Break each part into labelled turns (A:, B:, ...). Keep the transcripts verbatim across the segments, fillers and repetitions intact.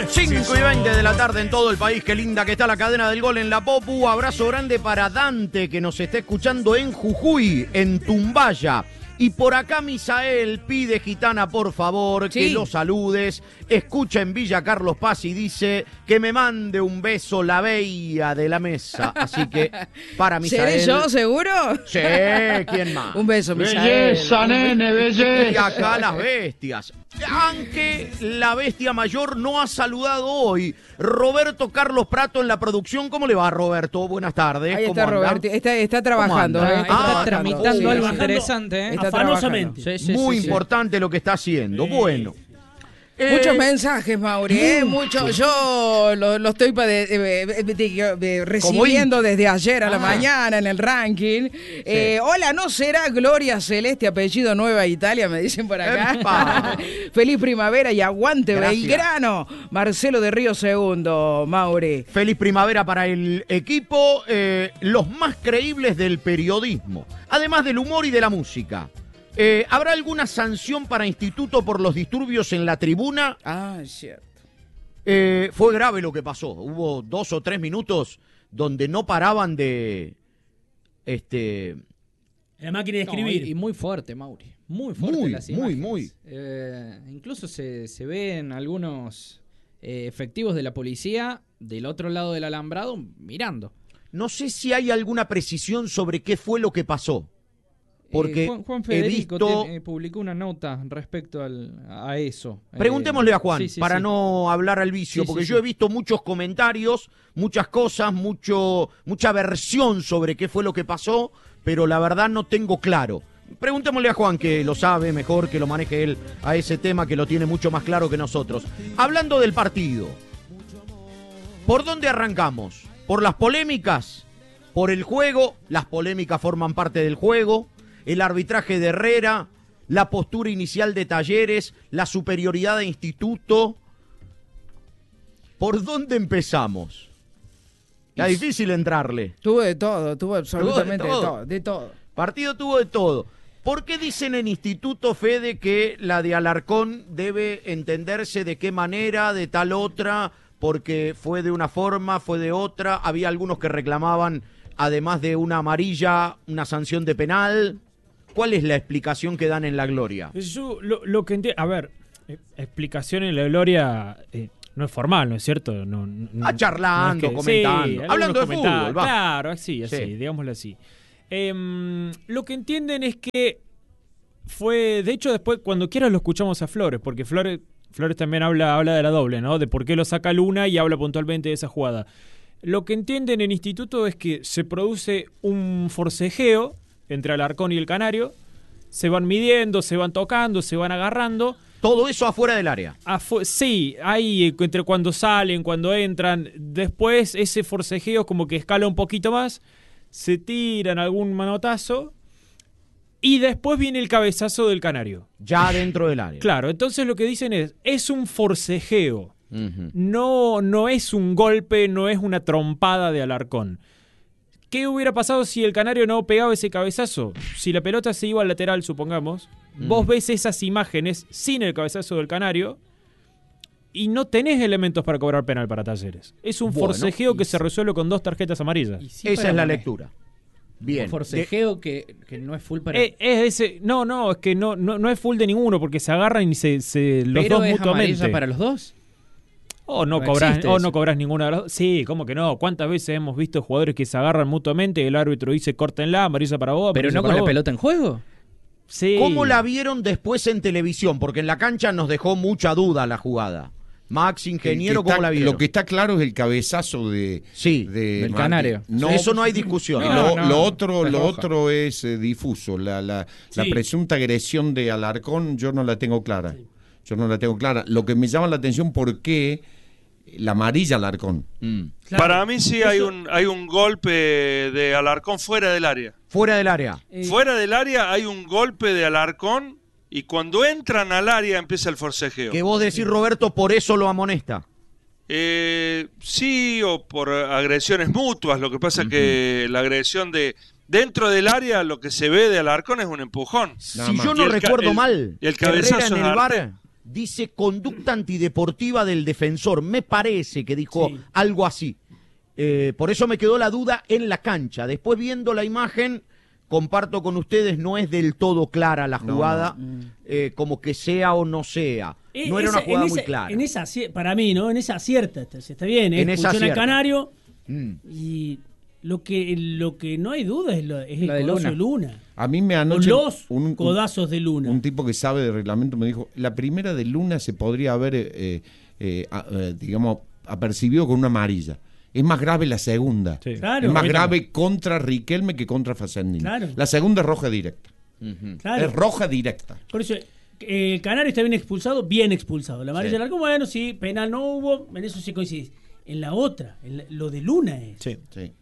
A: cinco y veinte de la tarde en todo el país. Qué linda que está la cadena del gol en la Popu. Abrazo grande para Dante, que nos está escuchando en Jujuy, en Tumbaya. Y por acá Misael pide, Gitana, por favor, sí, que lo saludes. Escucha en Villa Carlos Paz y dice que me mande un beso la bella de la mesa. Así que, para Misael...
B: ¿Seré yo, seguro?
A: Sí, ¿quién más?
B: Un beso, Misael.
C: Belleza, nene, belleza.
A: Y acá las bestias. Aunque la bestia mayor no ha saludado hoy. Roberto Carlos Prato en la producción. ¿Cómo le va, Roberto? Buenas tardes.
B: Ahí está,
A: ¿Cómo anda?
B: Roberto. Está, está trabajando.
A: anda?
B: eh, Está
A: Ah,
B: tramitando
A: sí,
B: algo
A: sí.
B: interesante. Eh. Está
D: Afanosamente.
B: trabajando. Sí, sí,
A: Muy
B: sí, sí.
A: importante lo que está haciendo.
D: Sí.
A: Bueno.
B: Muchos
A: Eh,
B: mensajes, Mauri, ¿eh? Mucho, yo lo, lo estoy pade- eh, eh, de- de- recibiendo desde ayer a la
A: Ah.
B: mañana en el ranking. Eh, hola, ¿no será Gloria Celeste, apellido Nueva Italia? Me dicen por acá.
A: ¡Epa!
B: Feliz primavera y aguante
A: Gracias.
B: Belgrano. Marcelo de Río Segundo, Mauri.
A: Feliz primavera para el equipo, eh, los más creíbles del periodismo, además del humor y de la música. Eh, ¿Habrá alguna sanción para Instituto por los disturbios en la tribuna?
B: Ah, es cierto.
A: Eh, fue grave lo que pasó. Hubo dos o tres minutos donde no paraban de... este
D: La máquina de
E: No,
D: escribir.
E: y, y muy fuerte, Mauri. Muy fuerte
A: Muy,
E: las
A: muy,
E: imágenes.
A: muy.
E: Eh, incluso se, se ven algunos eh, efectivos de la policía del otro lado del alambrado mirando.
A: No sé si hay alguna precisión sobre qué fue lo que pasó. Porque
E: Eh, Juan, Juan
A: he
E: Federico
A: visto...
E: te- eh, publicó una nota respecto al, a eso.
A: Preguntémosle
E: Eh,
A: a Juan,
E: sí, sí,
A: para
E: sí.
A: no hablar al vicio,
E: Sí,
A: porque
E: sí,
A: yo
E: sí.
A: he visto muchos comentarios, muchas cosas, mucho, mucha versión sobre qué fue lo que pasó, pero la verdad no tengo claro. Preguntémosle a Juan, que lo sabe mejor, que lo maneje él a ese tema, que lo tiene mucho más claro que nosotros. Hablando del partido, ¿por dónde arrancamos? ¿Por las polémicas? ¿Por el juego? Las polémicas forman parte del juego. El arbitraje de Herrera, la postura inicial de Talleres, la superioridad de Instituto. ¿Por dónde empezamos? Está difícil entrarle.
B: Tuvo de todo, tuvo absolutamente de
A: todo.
B: todo, de todo.
A: Partido tuvo de todo. ¿Por qué dicen en Instituto, Fede, que la de Alarcón debe entenderse de qué manera, de tal otra? Porque fue de una forma, fue de otra. Había algunos que reclamaban, además de una amarilla, una sanción de penal. ¿Cuál es la explicación que dan en la Gloria?
D: Yo lo, lo que entiendo. A ver, eh, explicación en la Gloria eh, no es formal, ¿no es cierto? No, no,
A: Ah, charlando,
D: no es que-
A: comentando.
D: sí, algunos
A: Hablando de
D: comentarios,
A: fútbol, va.
D: Claro, así, así,
A: Sí.
D: digámoslo así. Em, lo que entienden es que fue. De hecho, después, cuando quieras, lo escuchamos a Flores, porque Flores, Flores también habla, habla de la doble, ¿no? De por qué lo saca Luna y habla puntualmente de esa jugada. Lo que entienden en Instituto es que se produce un forcejeo entre Alarcón y el Canario, se van midiendo, se van tocando, se van agarrando.
A: Todo eso afuera del área.
D: Afu- sí, ahí eh, entre cuando salen, cuando entran, después ese forcejeo como que escala un poquito más, se tiran algún manotazo y después viene el cabezazo del Canario.
A: Ya dentro del área.
D: Claro, entonces lo que dicen es, es un forcejeo,
A: Ujú.
D: no, no es un golpe, no es una trompada de Alarcón. ¿Qué hubiera pasado si el Canario no pegaba ese cabezazo? Si la pelota se iba al lateral, supongamos,
A: Mm.
D: vos ves esas imágenes sin el cabezazo del Canario y no tenés elementos para cobrar penal para Talleres. Es un
A: Bueno,
D: forcejeo que
E: y
D: se
E: si-
D: resuelve con dos tarjetas amarillas.
E: Y sí
A: Esa
E: para
A: es la
E: Monet.
A: lectura. Bien.
E: Un forcejeo que, que no es full para...
D: Eh, es ese, no, no, es que no, no, no es full de ninguno porque se agarran y se, se los
E: pero
D: dos
E: es
D: mutuamente.
E: amarilla para los dos.
D: O no,
E: No
D: cobras,
E: existe
D: o
E: eso.
D: no cobras ninguna de las dos. Sí, ¿cómo que no? ¿Cuántas veces hemos visto jugadores que se agarran mutuamente y el árbitro dice córtenla, amarilla para vos,
E: Pero
D: amarilla
E: no con
D: para
E: la
D: vos?
E: pelota en juego.
D: Sí.
A: ¿Cómo la vieron después en televisión? Porque en la cancha nos dejó mucha duda la jugada. Max, ingeniero,
C: El que
A: ¿cómo
C: está-
A: la vieron?
C: Lo que está claro es el cabezazo de,
A: Sí,
C: de
E: del
C: Martín.
E: Canario.
C: No,
A: eso no hay discusión.
D: No,
C: lo,
D: no,
C: lo otro,
E: es
C: lo
E: roja.
C: otro es eh, difuso. La, la, la
D: Sí.
C: presunta agresión de Alarcón yo no la tengo clara. Yo no la tengo clara. Lo que me llama la atención, ¿por qué la amarilla Alarcón?
A: Mm.
D: Claro.
F: Para mí sí hay
D: Eso-
F: un hay un golpe de Alarcón fuera del área.
A: Fuera del área.
E: Eh,
F: Fuera del área hay un golpe de Alarcón y cuando entran al área empieza el forcejeo.
A: Que vos decís, Roberto, por eso lo amonesta.
F: Eh, sí, o por agresiones mutuas. Lo que pasa es que la agresión de dentro del área, lo que se ve de Alarcón es un empujón.
C: Nada
A: Si
C: más.
A: yo
F: Y
A: no
F: el ca-
A: recuerdo
F: el-
A: mal,
F: y el
A: Herrera
F: cabezazo
A: en
F: es
A: el bar
F: arte.
A: dice conducta antideportiva del defensor. Me parece que dijo sí. algo así. Eh, por eso me quedó la duda en la cancha. Después viendo la imagen, comparto con ustedes, no es del todo clara la jugada, no, no. Eh, como que sea o no sea. No
G: esa,
A: era una jugada
G: esa,
A: muy clara.
G: En esa, para mí, ¿no? En esa acierta, está, está bien, ¿eh?
A: En esa
G: acierta. El Canario
A: mm.
G: y lo que lo que no hay duda es, lo, es el
E: la de
G: codazo
E: Luna.
G: de Luna.
C: A mí me anoche
G: los
C: un,
G: codazos de Luna.
C: Un tipo que sabe de reglamento me dijo, la primera de Luna se podría haber, eh, eh, eh, digamos, apercibido con una amarilla. Es más grave la segunda.
G: Sí. Claro,
C: es más
G: claro.
C: grave contra Riquelme que contra Facendini.
G: Claro.
C: La segunda es roja directa.
A: Uh-huh.
G: Claro.
C: Es roja directa.
G: Por eso, eh, el Canario está bien expulsado, bien expulsado. La amarilla
C: Sí.
G: larga, bueno, sí, penal no hubo, en eso sí coincide. En la otra, en la, lo de Luna es.
C: Sí, sí.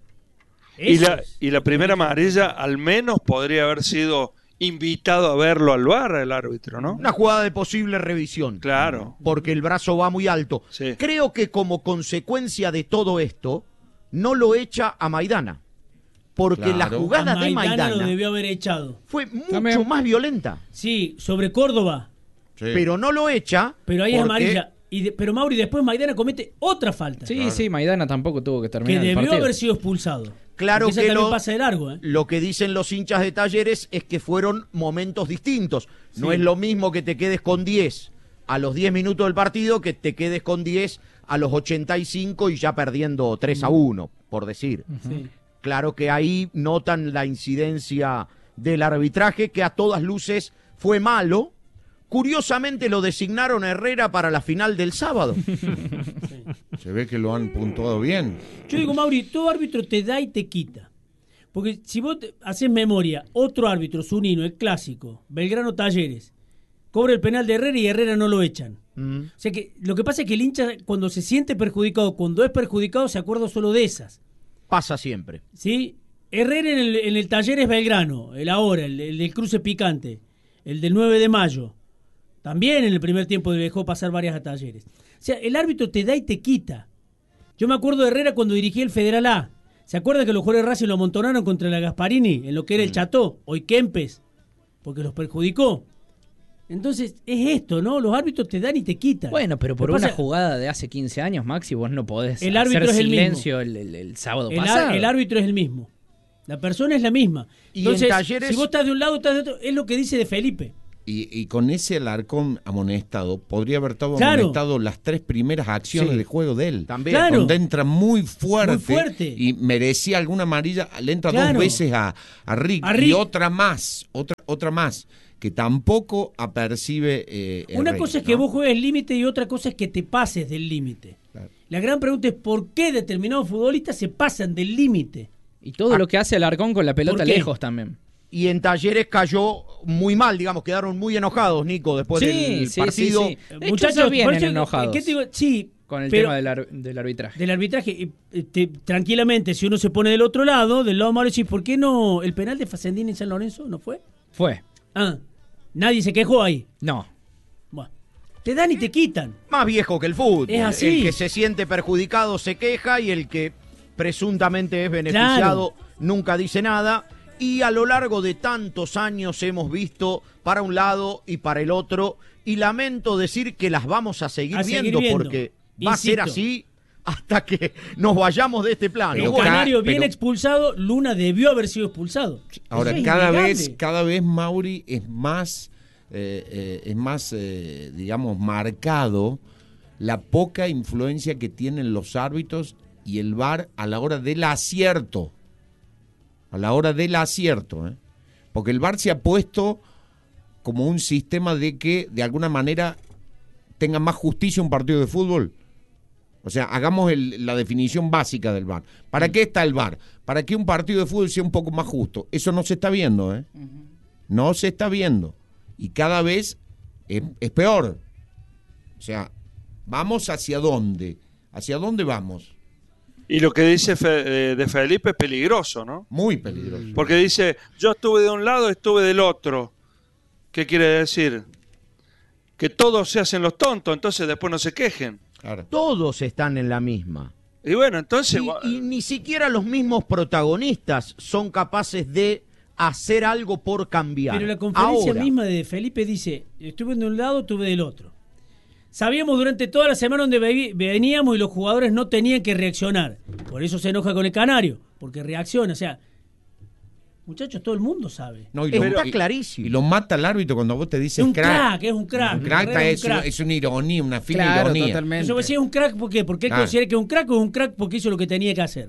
F: Y la,
G: es.
F: y la primera amarilla al menos podría haber sido invitado a verlo al V A R el árbitro, ¿no?
A: Una jugada de posible revisión.
F: Claro.
A: Porque el brazo va muy alto.
F: Sí.
A: Creo que como consecuencia de todo esto, no lo echa a Maidana. Porque
C: Claro.
A: la jugada
G: A
A: de
G: Maidana lo
A: Maidana
G: debió haber echado.
A: fue mucho
E: También.
A: más violenta.
G: Sí, sobre Córdoba,
C: Sí.
A: Pero no lo echa.
G: pero ahí es
A: porque
G: amarilla. Y de, pero Mauri después Maidana comete otra falta.
E: Sí,
C: Claro.
E: sí, Maidana tampoco tuvo que
G: Que
E: terminar el
G: debió
E: partido.
G: haber sido expulsado.
A: Claro
G: Porque esa
A: que
G: también
A: lo,
G: pasa de largo, ¿eh?
A: lo que dicen los hinchas de Talleres es que fueron momentos distintos. No
G: Sí.
A: es lo mismo que te quedes con diez a los diez minutos del partido que te quedes con diez a los ochenta y cinco y ya perdiendo tres a uno, por decir.
G: Sí.
A: Claro que ahí notan la incidencia del arbitraje, que a todas luces fue malo. Curiosamente lo designaron a Herrera para la final del sábado.
C: Se ve que lo han puntuado bien.
G: Yo digo, Mauri, todo árbitro te da y te quita. Porque si vos te haces memoria, otro árbitro, Zunino, el clásico, Belgrano Talleres, cobra el penal de Herrera y Herrera no lo echan.
A: Mm.
G: O sea que lo que pasa es que el hincha, cuando se siente perjudicado, cuando es perjudicado, se acuerda solo de esas.
A: Pasa siempre.
G: ¿Sí? Herrera en el, en el Talleres Belgrano, el ahora, el, el del cruce picante, el del nueve de mayo. También en el primer tiempo dejó pasar varias a Talleres. O sea, el árbitro te da y te quita. Yo me acuerdo de Herrera cuando dirigía el Federal A. ¿Se acuerda que los jugadores de Racing lo amontonaron contra la Gasparini en lo que era el Cható, hoy Kempes? Porque los perjudicó. Entonces, es esto, ¿no? Los árbitros te dan y te quitan.
E: Bueno, pero por
G: Lo que
E: una
G: pasa-
E: jugada de hace quince años, Maxi, vos no podés
G: El árbitro
E: hacer
G: es el
E: silencio el, el- el sábado
G: el, ar-
E: pasado.
G: el árbitro es el mismo. La persona es la misma.
A: Y
G: Entonces,
A: en Talleres-
G: si vos estás de un lado, estás de otro, es lo que dice de Felipe.
C: Y, y con ese Alarcón amonestado, podría haber estado
G: Claro.
C: amonestado las tres primeras acciones
A: Sí.
C: de juego de él.
A: También.
G: Claro.
C: Donde entra muy fuerte,
G: Muy fuerte.
C: y merecía alguna amarilla, le entra
G: Claro.
C: dos veces a, a, Rick,
G: A Rick.
C: y otra más, otra, otra más, que tampoco apercibe eh,
G: Una
C: Herrera,
G: cosa es
C: ¿no?
G: que vos juegues límite y otra cosa es que te pases del límite.
C: Claro.
G: La gran pregunta es por qué determinados futbolistas se pasan del límite.
E: Y todo lo que hace Alarcón con la pelota
G: ¿Por qué?
E: lejos también.
A: Y en Talleres cayó muy mal, digamos, quedaron muy enojados, Nico, después
E: Sí,
A: del
E: sí,
A: partido.
E: sí, sí. De hecho, se vienen
G: por eso,
E: enojados
G: ¿qué te digo? Sí,
E: con el
G: pero
E: tema del, ar- del arbitraje.
G: del arbitraje, eh, eh, te- tranquilamente, si uno se pone del otro lado, del lado malo, decís, ¿por qué no el penal de Facendini en San Lorenzo no fue?
E: Fue.
G: Ah, nadie se quejó ahí.
E: No.
G: Bueno, te dan y te quitan.
A: Más viejo que el fútbol.
G: Es así.
A: El que se siente perjudicado se queja y el que presuntamente es beneficiado nunca dice nada. Y a lo largo de tantos años hemos visto para un lado y para el otro. Y lamento decir que las vamos a seguir,
G: A seguir
A: viendo,
G: viendo.
A: porque va a ser
G: Insisto.
A: así hasta que nos vayamos de este plano.
C: Pero
G: El
A: Bueno,
G: Canario
C: pero-
G: bien expulsado, Luna debió haber sido expulsado.
C: Ahora,
G: Eso es
C: cada
G: innegable.
C: vez, cada vez Mauri es más, eh, eh, es más, eh, digamos, marcado la poca influencia que tienen los árbitros y el V A R a la hora del acierto. A la hora del acierto, ¿eh? Porque el V A R se ha puesto como un sistema de que, de alguna manera, tenga más justicia un partido de fútbol. O sea, hagamos el- la definición básica del V A R. ¿Para qué está el V A R? Para que un partido de fútbol sea un poco más justo. Eso no se está viendo, ¿eh? No se está viendo. Y cada vez es, es peor. O sea, ¿vamos hacia dónde? ¿Hacia dónde vamos?
F: Y lo que dice Fe- eh, de Felipe es peligroso, ¿no?
C: Muy peligroso.
F: Porque dice, yo estuve de un lado, estuve del otro. ¿Qué quiere decir? Que todos se hacen los tontos, entonces después no se quejen.
C: Claro.
A: todos están en la misma.
F: Y bueno, entonces...
A: Y, y ni siquiera los mismos protagonistas son capaces de hacer algo por cambiar.
G: Pero la conferencia
A: Ahora,
G: misma de Felipe dice, estuve de un lado, estuve del otro. Sabíamos durante toda la semana donde veníamos y los jugadores no tenían que reaccionar. Por eso se enoja con el Canario, porque reacciona. O sea, muchachos, todo el mundo sabe.
C: No, y
A: está
C: lo, y,
A: clarísimo.
C: Y lo mata el árbitro cuando vos te dices
G: Es un
C: crack.
G: crack, es un crack.
C: Un crack,
G: Herrera
C: es,
G: un crack.
C: es una ironía, una fina
B: Claro,
C: ironía.
B: totalmente.
G: Entonces, vos decís, es un crack, ¿por qué? Porque él
C: Claro.
G: considera que es un crack o es un crack porque hizo lo que tenía que hacer.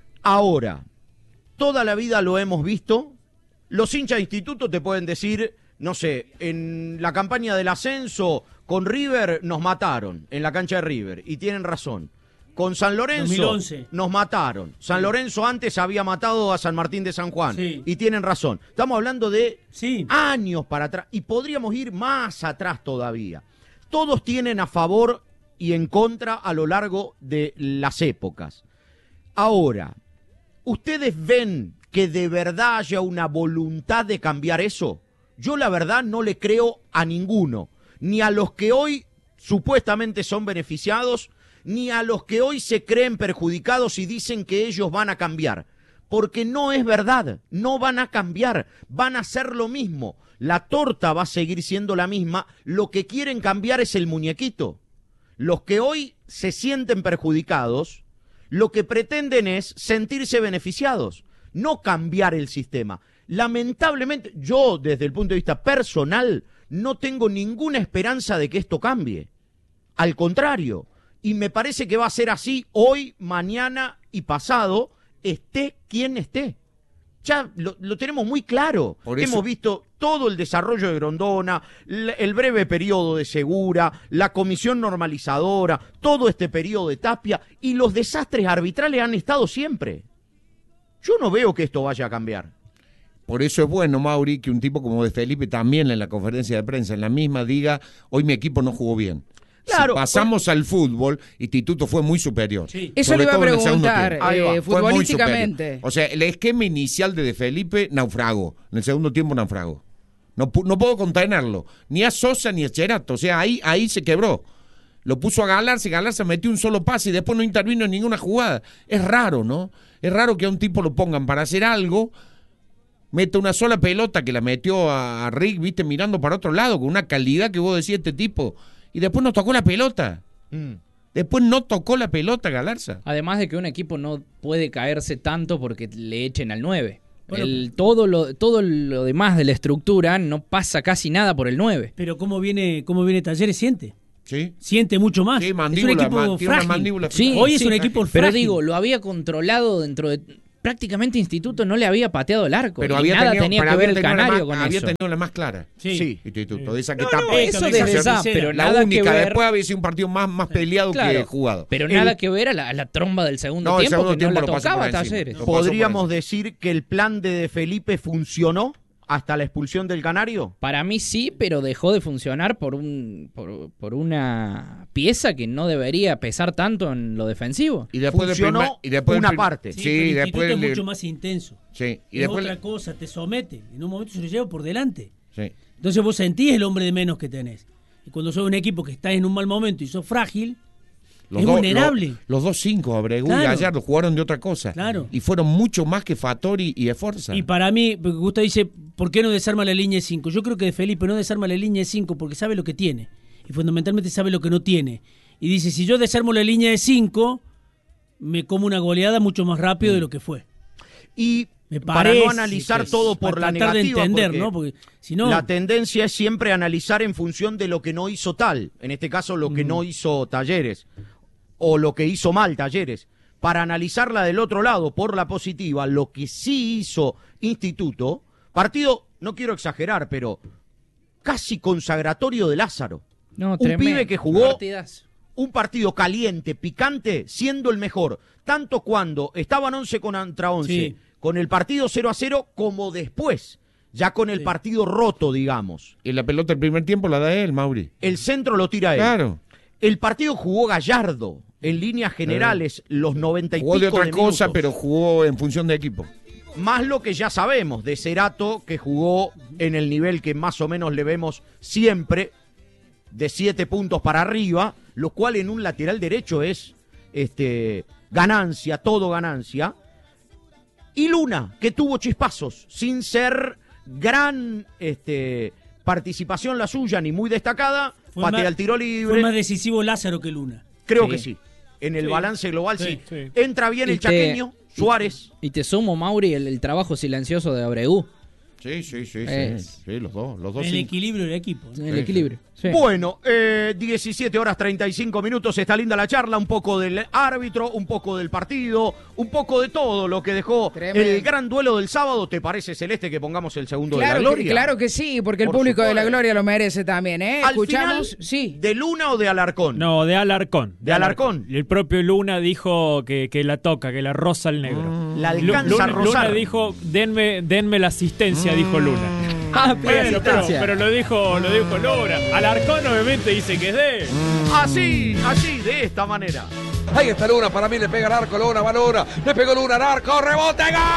A: Ahora, toda la vida lo hemos visto. Los hinchas de instituto te pueden decir, no sé, en la campaña del ascenso con River nos mataron, en la cancha de River, y tienen razón. Con San Lorenzo
G: dos mil once
A: nos mataron. San Lorenzo antes había matado a San Martín de San Juan,
G: Sí.
A: y tienen razón. Estamos hablando de
G: Sí.
A: años para atrás, y podríamos ir más atrás todavía. Todos tienen a favor y en contra a lo largo de las épocas. Ahora, ¿ustedes ven que de verdad haya una voluntad de cambiar eso? Yo la verdad no le creo a ninguno, ni a los que hoy supuestamente son beneficiados, ni a los que hoy se creen perjudicados y dicen que ellos van a cambiar. Porque no es verdad, no van a cambiar, van a hacer lo mismo. La torta va a seguir siendo la misma, lo que quieren cambiar es el muñequito. Los que hoy se sienten perjudicados, lo que pretenden es sentirse beneficiados, no cambiar el sistema. Lamentablemente, yo desde el punto de vista personal no tengo ninguna esperanza de que esto cambie. Al contrario, y me parece que va a ser así hoy, mañana y pasado, esté quien esté. Ya lo, lo tenemos muy claro.
C: Por eso-
A: Hemos visto todo el desarrollo de Grondona, l- el breve periodo de Segura, la comisión normalizadora, todo este periodo de Tapia, y los desastres arbitrales han estado siempre. Yo no veo que esto vaya a cambiar.
C: Por eso es bueno, Mauri, que un tipo como de Felipe también en la conferencia de prensa, en la misma, diga, hoy mi equipo no jugó bien.
A: Claro,
C: si pasamos
A: pues,
C: al fútbol, Instituto fue muy superior.
G: Sí.
B: Eso
C: Sobre
B: le iba a
C: todo en el segundo
B: preguntar,
C: tiempo.
A: Ahí va.
B: eh,
C: Fue muy
B: futbolísticamente.
C: superior. O sea, el esquema inicial de De Felipe naufragó. En el segundo tiempo naufragó. No, pu- no puedo contenerlo. Ni a Sosa ni a Cherato. O sea, ahí, ahí se quebró. Lo puso a Galarza y Galarza metió un solo pase y después no intervino en ninguna jugada. Es raro, ¿no? Es raro que a un tipo lo pongan para hacer algo, mete una sola pelota que la metió a Rick, viste, mirando para otro lado, con una calidad que vos decías este tipo, y después no tocó la pelota.
A: mm.
C: Después no tocó la pelota Galarza.
E: Además de que un equipo no puede caerse tanto porque le echen al nueve.
G: Bueno,
E: El, todo, lo, todo lo demás de la estructura no pasa casi nada por el nueve.
G: Pero cómo viene, cómo viene Talleres, siente.
C: ¿Sí?
G: Siente mucho más.
C: Sí,
G: es un
C: mandíbula,
G: equipo
C: ma- tiene una
G: frágil.
C: mandíbula
E: Sí,
G: Hoy es
E: sí,
G: un equipo
E: Pero
G: frágil.
E: digo, lo había controlado dentro de... Prácticamente Instituto no le había pateado el arco.
C: Pero
E: y
C: había
E: nada
C: tenido,
E: tenía
C: pero
E: que ver
C: había
E: el
C: tenido la
E: Canario
C: más-
E: con
C: había
E: eso.
C: tenido la más clara.
G: Sí.
C: Instituto,
G: Sí.
C: esa que
G: No,
C: tapa.
G: no,
E: Eso
G: Esa
E: desde ya,
G: sincera.
E: pero
C: la
E: nada
C: única,
E: que ver.
C: después había sido un partido más, más peleado
E: Claro,
C: que jugado.
E: Pero
C: El-
E: nada que ver a la, a la tromba del segundo
C: No, el
E: tiempo,
C: segundo
E: que
C: tiempo
E: no
C: lo
E: la
C: pasó por
E: tocaba
C: encima.
E: Talleres.
C: Lo pasó por
A: ¿Podríamos
C: encima.
A: decir que el plan de, de Felipe funcionó hasta la expulsión del Canario?
E: Para mí sí, pero dejó de funcionar por un por, por una pieza que no debería pesar tanto en lo defensivo.
C: Y después del
A: Funcionó
C: primer- y después del
A: una
C: prim-
A: parte.
G: Sí,
C: Sí,
G: pero el
C: después
G: Instituto es
C: le-
G: mucho más intenso.
C: Sí, y
G: es
C: después
G: otra
C: le-
G: cosa, te somete. En un momento se lo lleva por delante.
C: sí.
G: Entonces vos sentís el hombre de menos que tenés. Y cuando sos un equipo que está en un mal momento y sos frágil,
C: Los
G: es
C: dos-
G: vulnerable.
C: Los, los dos cinco, Abregu y
G: Claro.
C: Gallardo, jugaron de otra cosa.
G: Claro.
C: Y fueron mucho más que Fattori y Esforza.
G: Y para mí, porque Gustavo dice, ¿por qué no desarma la línea de cinco? Yo creo que Felipe no desarma la línea de cinco porque sabe lo que tiene. Y fundamentalmente sabe lo que no tiene. Y dice, si yo desarmo la línea de cinco, me como una goleada mucho más rápido de lo que fue.
A: Y
G: Me
A: para
G: parece
A: no analizar
G: que es-
A: todo por
G: para
A: la
G: tratar de
A: negativa,
G: entender,
A: porque
G: ¿no? Porque si no-
A: la tendencia es siempre analizar en función de lo que no hizo tal, en este caso lo que
G: Mm.
A: no hizo Talleres, o lo que hizo mal Talleres. Para analizarla del otro lado, por la positiva, lo que sí hizo Instituto, partido, no quiero exagerar, pero casi consagratorio de Lázaro.
E: No,
A: Un
E: tremendo.
A: pibe que jugó
E: Partidazo.
A: un partido caliente, picante, siendo el mejor, tanto cuando estaban once contra once,
G: Sí.
A: con el partido cero a cero, como después, ya con el
G: Sí.
A: partido roto, digamos.
C: Y la pelota el primer tiempo la da él, Mauri.
A: El centro lo tira él.
C: Claro.
A: El partido jugó Gallardo, en líneas generales, los noventa y
C: Jugó
A: pico
C: de otra
A: de
C: cosa,
A: minutos.
C: pero jugó en función de equipo.
A: Más lo que ya sabemos de Cerato, que jugó en el nivel que más o menos le vemos siempre, de siete puntos para arriba, lo cual en un lateral derecho es este, ganancia, todo ganancia. Y Luna, que tuvo chispazos, sin ser gran este, participación la suya, ni muy destacada,
G: Fue
A: patea
G: más-
A: el tiro libre.
G: Fue más decisivo Lázaro que Luna.
A: Creo
E: Sí.
A: que sí. En el
D: Sí.
A: balance global, sí.
D: Sí, sí.
A: Entra bien
E: Y
A: el
E: te-
A: chaqueño, Suárez.
E: Y te sumo, Mauri, el, el trabajo silencioso de Abreu.
C: Sí, sí, sí,
E: Es.
C: sí, sí, los dos, los dos.
G: El
C: sí.
G: equilibrio del equipo. ¿no?
E: El
C: Sí,
E: equilibrio. Sí.
A: Bueno, eh, diecisiete horas treinta y cinco minutos, está linda la charla, un poco del árbitro, un poco del partido, un poco de todo lo que dejó
B: Tremendo.
A: el gran duelo del sábado. ¿Te parece, Celeste, que pongamos el segundo
B: Claro
A: de la
B: que,
A: gloria?
B: claro que sí, porque el
A: Por
B: público de la
A: supuesto.
B: Gloria lo merece también, ¿eh?
A: Al
B: Escuchamos,
A: final,
B: sí.
A: ¿de Luna o de Alarcón?
D: No, de Alarcón.
A: ¿De Alarcón?
D: Y el propio Luna dijo que, que la toca, que la roza al negro.
A: La
D: Lu-
A: alcanza
D: Luna,
A: a rozar.
D: Luna dijo, denme, denme la asistencia, dijo Luna.
E: Ah,
D: Bueno, pero,
E: asistencia.
D: pero lo dijo, lo dijo Luna. Alarcón obviamente dice que es de él.
A: Así, así, de esta manera.
H: Ahí está Luna, para mí le pega al arco, Luna, va Luna, le pegó Luna al arco, rebote, ¡gol!